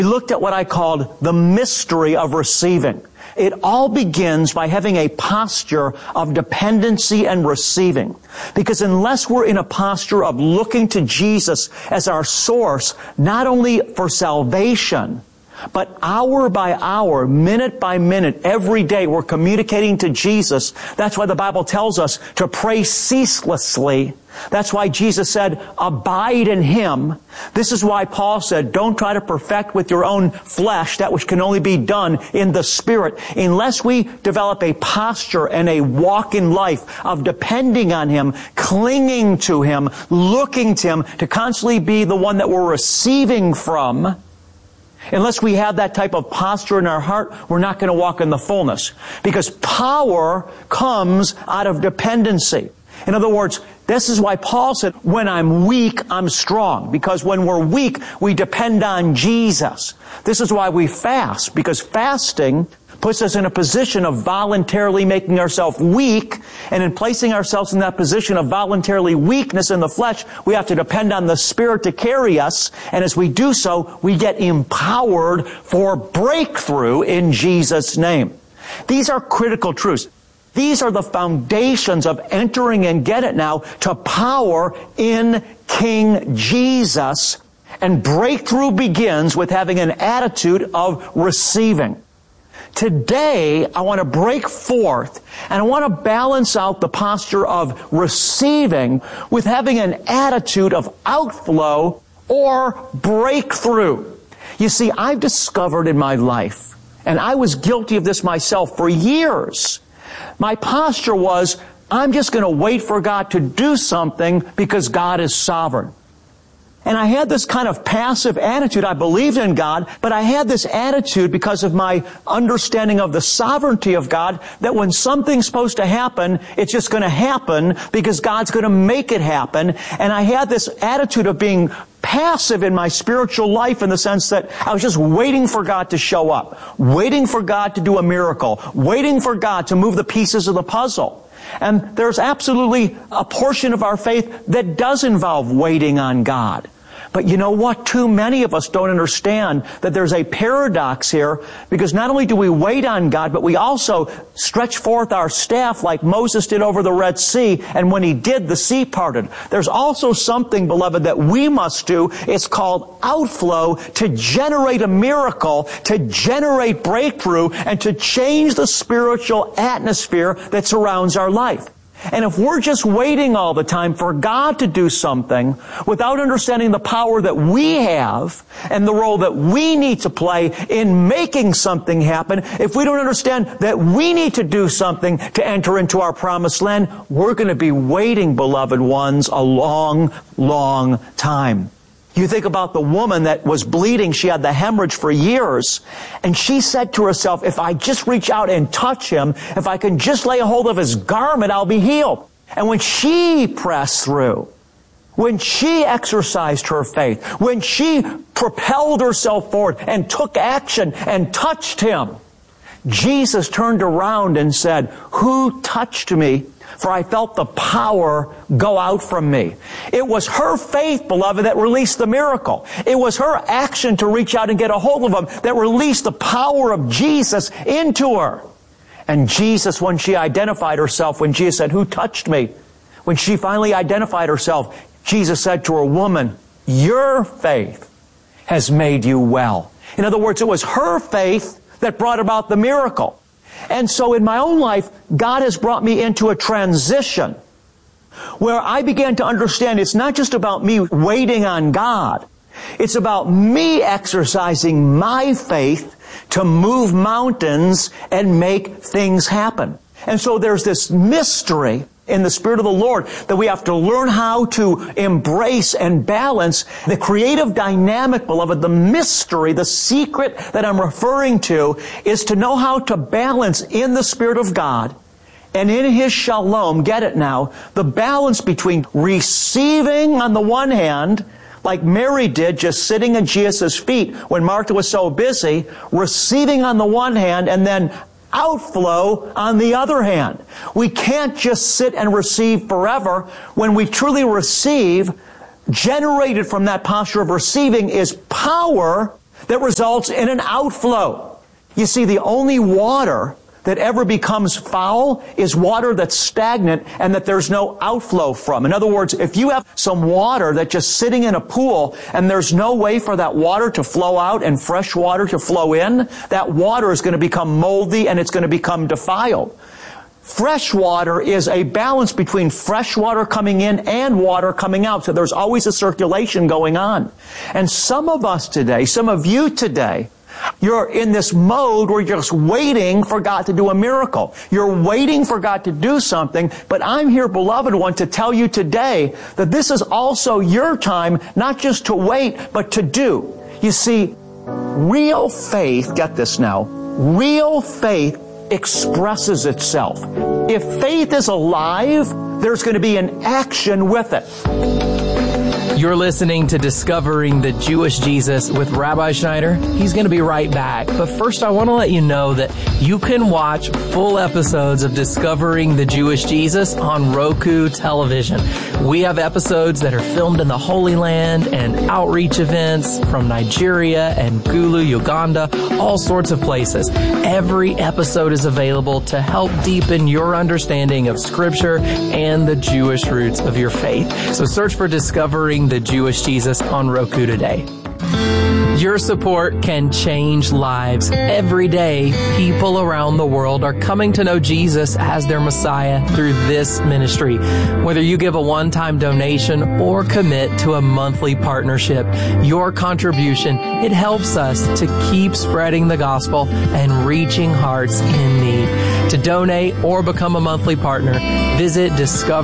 We looked at what I called the mystery of receiving. It all begins by having a posture of dependency and receiving. Because unless we're in a posture of looking to Jesus as our source, not only for salvation, but hour by hour, minute by minute, every day we're communicating to Jesus. That's why the Bible tells us to pray ceaselessly. That's why Jesus said, abide in Him. This is why Paul said, don't try to perfect with your own flesh that which can only be done in the Spirit. Unless we develop a posture and a walk in life of depending on Him, clinging to Him, looking to Him, to constantly be the one that we're receiving from, unless we have that type of posture in our heart, we're not going to walk in the fullness. Because power comes out of dependency. In other words, this is why Paul said, when I'm weak, I'm strong. Because when we're weak, we depend on Jesus. This is why we fast. Because fasting puts us in a position of voluntarily making ourselves weak. And in placing ourselves in that position of voluntarily weakness in the flesh, we have to depend on the Spirit to carry us. And as we do so, we get empowered for breakthrough in Jesus' name. These are critical truths. These are the foundations of entering, and get it now, to power in King Jesus. And breakthrough begins with having an attitude of receiving. Today, I want to break forth, and I want to balance out the posture of receiving with having an attitude of outflow or breakthrough. You see, I've discovered in my life, and I was guilty of this myself for years, my posture was, I'm just going to wait for God to do something because God is sovereign. And I had this kind of passive attitude. I believed in God, but I had this attitude because of my understanding of the sovereignty of God, that when something's supposed to happen, it's just going to happen because God's going to make it happen. And I had this attitude of being passive in my spiritual life in the sense that I was just waiting for God to show up, waiting for God to do a miracle, waiting for God to move the pieces of the puzzle. And there's absolutely a portion of our faith that does involve waiting on God. But you know what? Too many of us don't understand that there's a paradox here, because not only do we wait on God, but we also stretch forth our staff like Moses did over the Red Sea, and when he did, the sea parted. There's also something, beloved, that we must do. It's called outflow, to generate a miracle, to generate breakthrough, and to change the spiritual atmosphere that surrounds our life. And if we're just waiting all the time for God to do something without understanding the power that we have and the role that we need to play in making something happen, if we don't understand that we need to do something to enter into our promised land, we're going to be waiting, beloved ones, a long, long time. You think about the woman that was bleeding. She had the hemorrhage for years. And she said to herself, if I just reach out and touch him, if I can just lay a hold of his garment, I'll be healed. And when she pressed through, when she exercised her faith, when she propelled herself forward and took action and touched him, Jesus turned around and said, who touched me? For I felt the power go out from me. It was her faith, beloved, that released the miracle. It was her action to reach out and get a hold of him that released the power of Jesus into her. And Jesus, when she identified herself, when Jesus said, who touched me? When she finally identified herself, Jesus said to her, woman, your faith has made you well. In other words, it was her faith that brought about the miracle. And so in my own life, God has brought me into a transition where I began to understand it's not just about me waiting on God. It's about me exercising my faith to move mountains and make things happen. And so there's this mystery in the Spirit of the Lord that we have to learn how to embrace and balance. The creative dynamic, beloved, the mystery, the secret that I'm referring to is to know how to balance in the Spirit of God and in His shalom, get it now, the balance between receiving on the one hand, like Mary did, just sitting at Jesus' feet when Martha was so busy, receiving on the one hand, and then outflow on the other hand. We can't just sit and receive forever. When we truly receive, generated from that posture of receiving is power that results in an outflow. You see, the only water that ever becomes foul is water that's stagnant and that there's no outflow from. In other words, if you have some water that's just sitting in a pool and there's no way for that water to flow out and fresh water to flow in, that water is going to become moldy and it's going to become defiled. Fresh water is a balance between fresh water coming in and water coming out. So there's always a circulation going on. And some of us today, some of you today, you're in this mode where you're just waiting for God to do a miracle. You're waiting for God to do something, but I'm here, beloved one, to tell you today that this is also your time, not just to wait, but to do. You see, real faith, get this now, real faith expresses itself. If faith is alive, there's going to be an action with it. You're listening to Discovering the Jewish Jesus with Rabbi Schneider. He's going to be right back. But first, I want to let you know that you can watch full episodes of Discovering the Jewish Jesus on Roku television. We have episodes that are filmed in the Holy Land and outreach events from Nigeria and Gulu, Uganda, all sorts of places. Every episode is available to help deepen your understanding of Scripture and the Jewish roots of your faith. So search for Discovering the Jewish Jesus on Roku today. Your support can change lives. Every day, people around the world are coming to know Jesus as their Messiah through this ministry. Whether you give a one-time donation or commit to a monthly partnership, your contribution, it helps us to keep spreading the gospel and reaching hearts in need. To donate or become a monthly partner, visit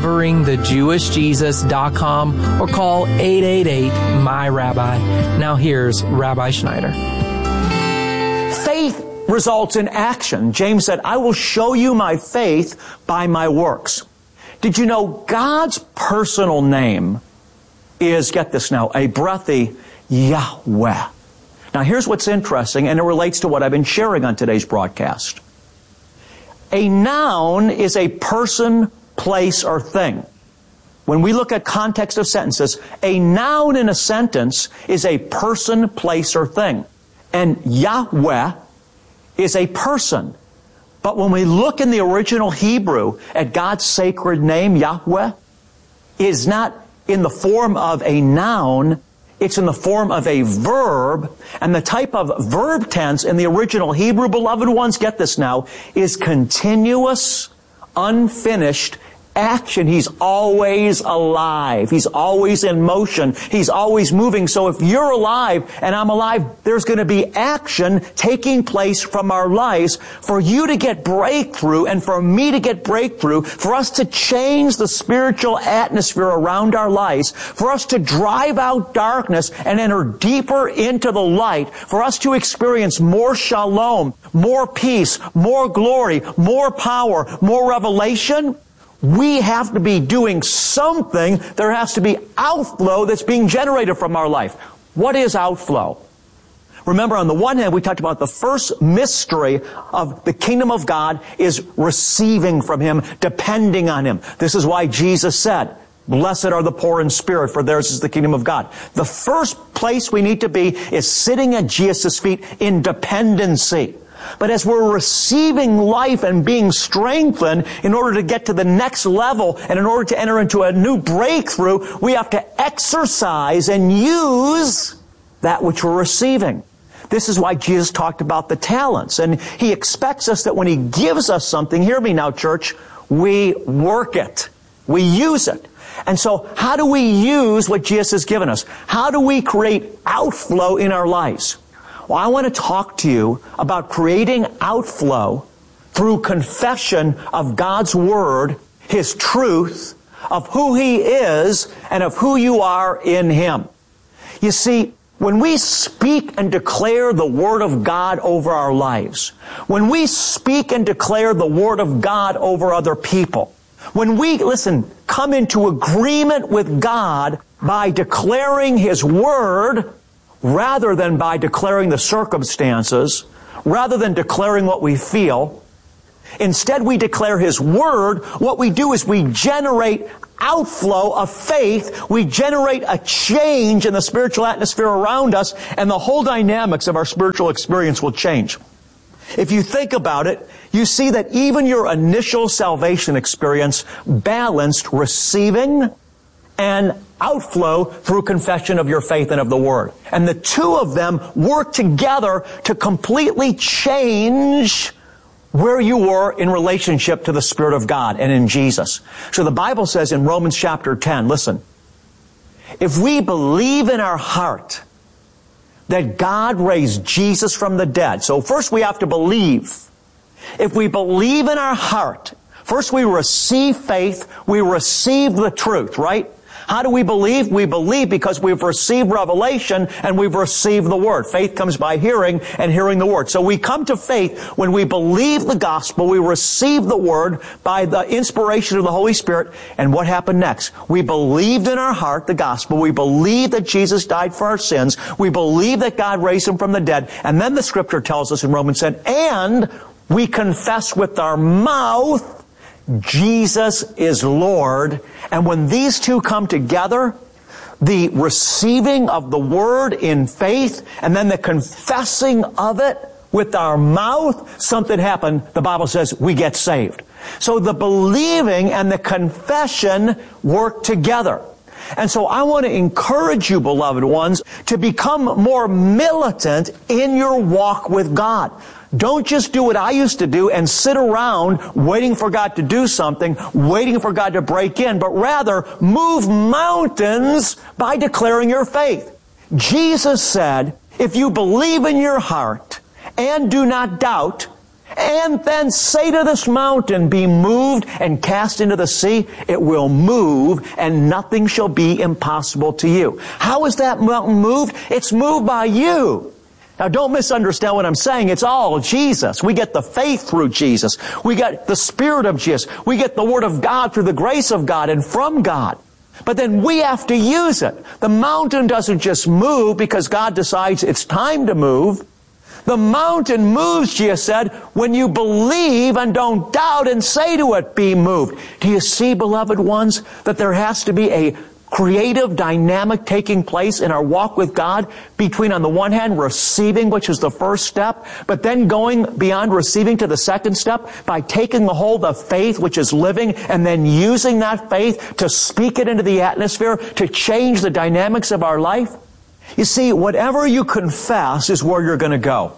discoveringthejewishjesus.com or call 888-MY-RABBI. Now here's Rabbi Schneider. Faith results in action. James said, I will show you my faith by my works. Did you know God's personal name is, get this now, a breathy Yahweh. Now here's what's interesting, and it relates to what I've been sharing on today's broadcast. A noun is a person, place, or thing. When we look at context of sentences, a noun in a sentence is a person, place, or thing. And Yahweh is a person. But when we look in the original Hebrew at God's sacred name, Yahweh, it is not in the form of a noun, it's in the form of a verb, and the type of verb tense in the original Hebrew, beloved ones, get this now, is continuous, unfinished action. He's always alive. He's always in motion. He's always moving. So if you're alive and I'm alive, there's going to be action taking place from our lives for you to get breakthrough and for me to get breakthrough, for us to change the spiritual atmosphere around our lives, for us to drive out darkness and enter deeper into the light, for us to experience more shalom, more peace, more glory, more power, more revelation. We have to be doing something. There has to be outflow that's being generated from our life. What is outflow? Remember, on the one hand, we talked about the first mystery of the kingdom of God is receiving from Him, depending on Him. This is why Jesus said, blessed are the poor in spirit, for theirs is the kingdom of God. The first place we need to be is sitting at Jesus' feet in dependency. But as we're receiving life and being strengthened in order to get to the next level and in order to enter into a new breakthrough, we have to exercise and use that which we're receiving. This is why Jesus talked about the talents. And He expects us that when He gives us something, hear me now, church, we work it. We use it. And so how do we use what Jesus has given us? How do we create outflow in our lives? Well, I want to talk to you about creating outflow through confession of God's Word, His truth, of who He is, and of who you are in Him. You see, when we speak and declare the Word of God over our lives, when we speak and declare the Word of God over other people, when we, come into agreement with God by declaring His Word, rather than by declaring the circumstances, rather than declaring what we feel, Instead, we declare His Word. What we do is we generate outflow of faith. We generate a change in the spiritual atmosphere around us, and the whole dynamics of our spiritual experience will change. If you think about it, you see that even your initial salvation experience balanced receiving and outflow through confession of your faith and of the Word. And the two of them work together to completely change where you were in relationship to the Spirit of God and in Jesus. So the Bible says in Romans chapter 10, listen, if we believe in our heart that God raised Jesus from the dead, so first we have to believe. If we believe in our heart, first we receive faith, we receive the truth, right? How do we believe? We believe because we've received revelation and we've received the Word. Faith comes by hearing and hearing the Word. So we come to faith when we believe the gospel, we receive the Word by the inspiration of the Holy Spirit. And what happened next? We believed in our heart the gospel. We believe that Jesus died for our sins. We believe that God raised Him from the dead. And then the Scripture tells us in Romans 10, and we confess with our mouth Jesus is Lord. And when these two come together, the receiving of the Word in faith and then the confessing of it with our mouth, something happened. The Bible says we get saved. So the believing and the confession work together. And so I want to encourage you, beloved ones, to become more militant in your walk with God. Don't just do what I used to do and sit around waiting for God to do something, waiting for God to break in, but rather move mountains by declaring your faith. Jesus said, if you believe in your heart and do not doubt, and then say to this mountain, be moved and cast into the sea, it will move and nothing shall be impossible to you. How is that mountain moved? It's moved by you. Now don't misunderstand what I'm saying. It's all Jesus. We get the faith through Jesus. We get the Spirit of Jesus. We get the Word of God through the grace of God and from God. But then we have to use it. The mountain doesn't just move because God decides it's time to move. The mountain moves, Jesus said, when you believe and don't doubt and say to it, be moved. Do you see, beloved ones, that there has to be a creative dynamic taking place in our walk with God between, on the one hand, receiving, which is the first step, but then going beyond receiving to the second step by taking the hold of faith, which is living, and then using that faith to speak it into the atmosphere to change the dynamics of our life? You see, whatever you confess is where you're going to go.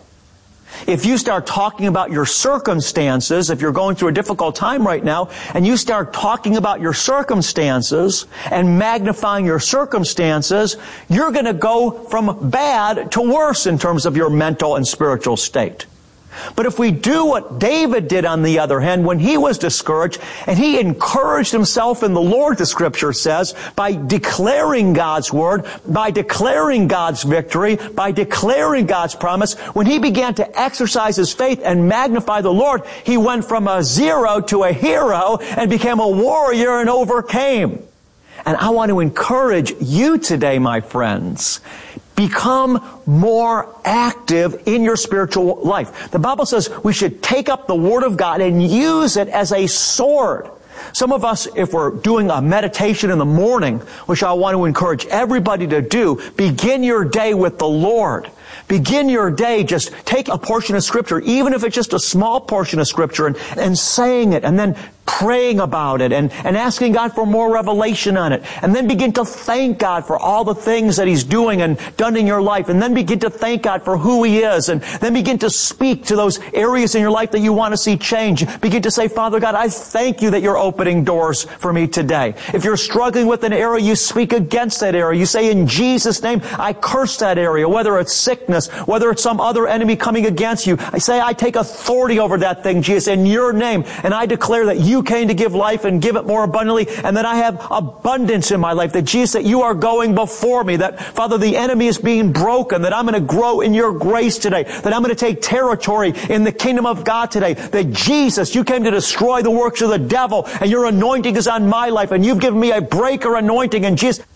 If you start talking about your circumstances, if you're going through a difficult time right now, and you start talking about your circumstances and magnifying your circumstances, you're going to go from bad to worse in terms of your mental and spiritual state. But if we do what David did, on the other hand, when he was discouraged, and he encouraged himself in the Lord, the Scripture says, by declaring God's Word, by declaring God's victory, by declaring God's promise, when he began to exercise his faith and magnify the Lord, he went from a zero to a hero and became a warrior and overcame. And I want to encourage you today, my friends, become more active in your spiritual life. The Bible says we should take up the Word of God and use it as a sword. Some of us, if we're doing a meditation in the morning, which I want to encourage everybody to do, begin your day with the Lord. Begin your day, just take a portion of Scripture, even if it's just a small portion of Scripture, and saying it, and then praying about it, and asking God for more revelation on it. And then begin to thank God for all the things that He's doing and done in your life. And then begin to thank God for who He is. And then begin to speak to those areas in your life that you want to see change. Begin to say, Father God, I thank You that You're opening doors for me today. If you're struggling with an area, you speak against that area. You say, in Jesus' name, I curse that area, whether it's sickness, whether it's some other enemy coming against you. I say, I take authority over that thing, Jesus, in Your name. And I declare that You came to give life and give it more abundantly, and that I have abundance in my life. That Jesus, that You are going before me. That, Father, the enemy is being broken. That I'm going to grow in Your grace today. That I'm going to take territory in the kingdom of God today. That Jesus, You came to destroy the works of the devil, and Your anointing is on my life, and You've given me a breaker anointing. And Jesus,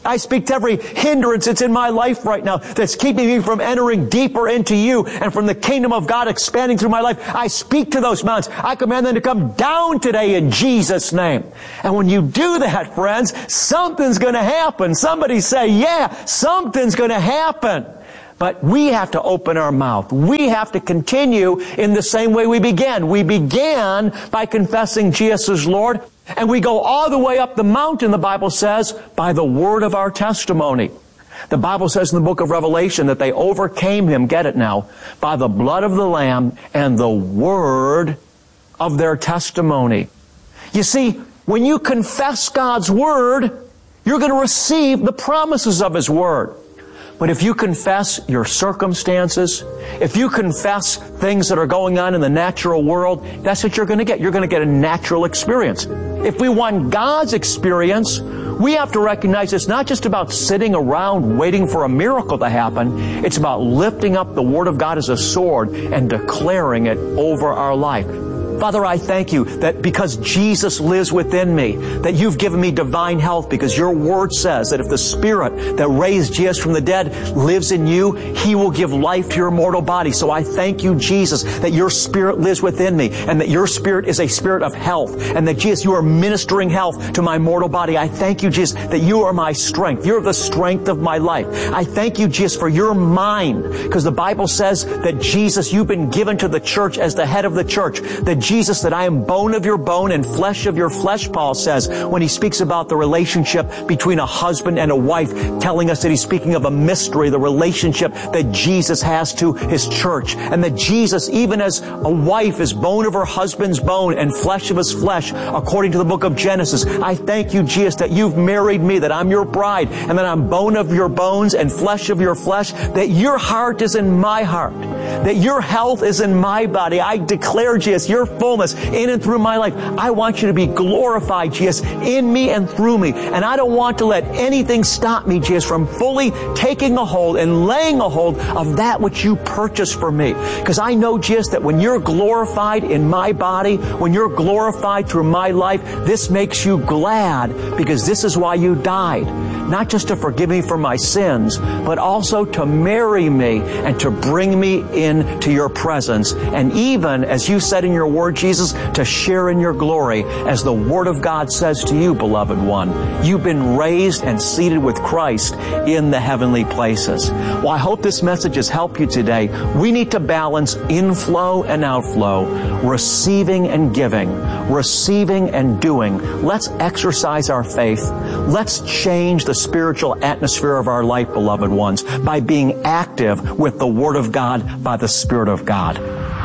I speak to every hindrance that's in my life right now that's keeping me from entering deeper into you and from the kingdom of God expanding through my life. I speak to those mountains. I command them to come down today in Jesus' name. And when you do that, friends, something's going to happen. Somebody say, yeah, something's going to happen. But we have to open our mouth. We have to continue in the same way we began. We began by confessing Jesus as Lord. And we go all the way up the mountain, the Bible says, by the word of our testimony. The Bible says in the book of Revelation that they overcame him, get it now, by the blood of the Lamb and the word of their testimony. You see, when you confess God's word, you're going to receive the promises of his word. But if you confess your circumstances, if you confess things that are going on in the natural world, that's what you're going to get. You're going to get a natural experience. If we want God's experience, we have to recognize it's not just about sitting around waiting for a miracle to happen. It's about lifting up the Word of God as a sword and declaring it over our life. Father, I thank you that because Jesus lives within me, that you've given me divine health because your word says that if the Spirit that raised Jesus from the dead lives in you, he will give life to your mortal body. So I thank you, Jesus, that your Spirit lives within me and that your Spirit is a Spirit of health and that, Jesus, you are ministering health to my mortal body. I thank you, Jesus, that you are my strength. You're the strength of my life. I thank you, Jesus, for your mind because the Bible says that, Jesus, you've been given to the church as the head of the church, that Jesus, that I am bone of your bone and flesh of your flesh, Paul says, when he speaks about the relationship between a husband and a wife, telling us that he's speaking of a mystery, the relationship that Jesus has to his church. And that Jesus, even as a wife is bone of her husband's bone and flesh of his flesh, according to the book of Genesis, I thank you, Jesus, that you've married me, that I'm your bride, and that I'm bone of your bones and flesh of your flesh, that your heart is in my heart, that your health is in my body. I declare, Jesus, your fullness in and through my life. I want you to be glorified, Jesus, in me and through me. And I don't want to let anything stop me, Jesus, from fully taking a hold and laying a hold of that which you purchased for me. Because I know, Jesus, that when you're glorified in my body, when you're glorified through my life, this makes you glad because this is why you died. Not just to forgive me for my sins, but also to marry me and to bring me into your presence. And even, as you said in your word, Jesus, to share in your glory, as the Word of God says to you, beloved one. You've been raised and seated with Christ in the heavenly places. Well, I hope this message has helped you today. We need to balance inflow and outflow, receiving and giving, receiving and doing. Let's exercise our faith. Let's change the spiritual atmosphere of our life, beloved ones, by being active with the Word of God, by the Spirit of God.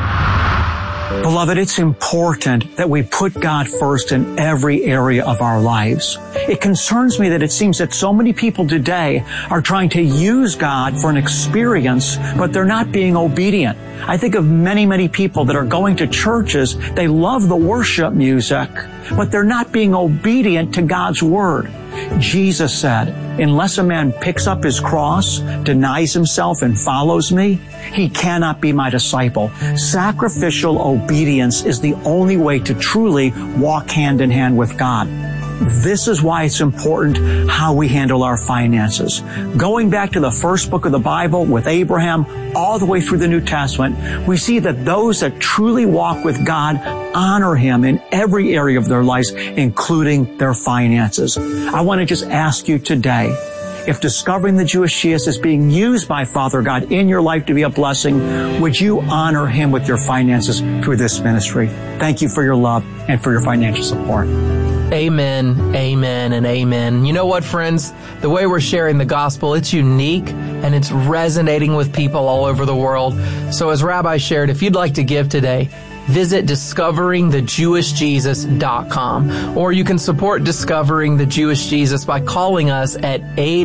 Beloved, it's important that we put God first in every area of our lives. It concerns me that it seems that so many people today are trying to use God for an experience, but they're not being obedient. I think of many, many people that are going to churches. They love the worship music, but they're not being obedient to God's Word. Jesus said, unless a man picks up his cross, denies himself, and follows me, he cannot be my disciple. Sacrificial obedience is the only way to truly walk hand in hand with God. This is why it's important how we handle our finances. Going back to the first book of the Bible with Abraham, all the way through the New Testament, we see that those that truly walk with God honor Him in every area of their lives, including their finances. I want to just ask you today, if discovering the Jewish Jesus is being used by Father God in your life to be a blessing, would you honor Him with your finances through this ministry? Thank you for your love and for your financial support. Amen, amen, and amen. You know what, friends? The way we're sharing the gospel, it's unique and it's resonating with people all over the world. So as Rabbi shared, if you'd like to give today, visit discoveringthejewishjesus.com, or you can support Discovering the Jewish Jesus by calling us at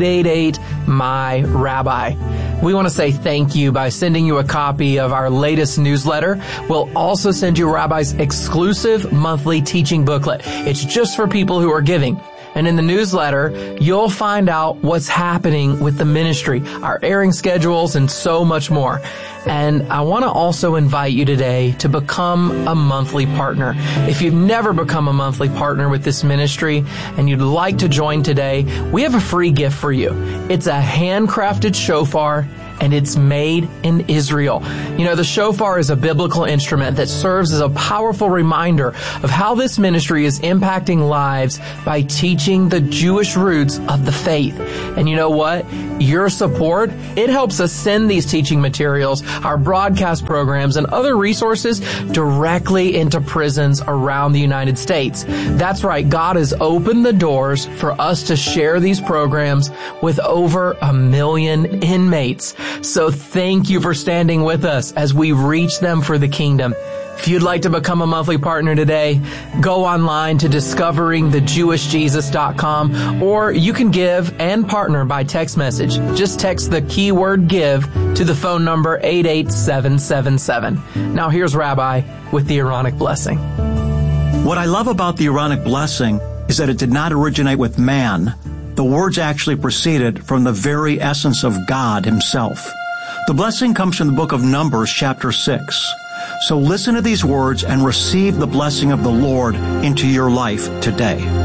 888-MY-RABBI. We want to say thank you by sending you a copy of our latest newsletter. We'll also send you Rabbi's exclusive monthly teaching booklet. It's just for people who are giving. And in the newsletter, you'll find out what's happening with the ministry, our airing schedules, and so much more. And I want to also invite you today to become a monthly partner. If you've never become a monthly partner with this ministry and you'd like to join today, we have a free gift for you. It's a handcrafted shofar, and it's made in Israel. You know, the shofar is a biblical instrument that serves as a powerful reminder of how this ministry is impacting lives by teaching the Jewish roots of the faith. And you know what? Your support, it helps us send these teaching materials, our broadcast programs, and other resources directly into prisons around the United States. That's right. God has opened the doors for us to share these programs with over 1 million inmates. So thank you for standing with us as we reach them for the kingdom. If you'd like to become a monthly partner today, go online to discoveringthejewishjesus.com, or you can give and partner by text message. Just text the keyword give to the phone number 88777. Now here's Rabbi with the Aaronic blessing. What I love about the Aaronic blessing is that it did not originate with man. The words actually proceeded from the very essence of God himself. The blessing comes from the book of Numbers, chapter 6. So listen to these words and receive the blessing of the Lord into your life today.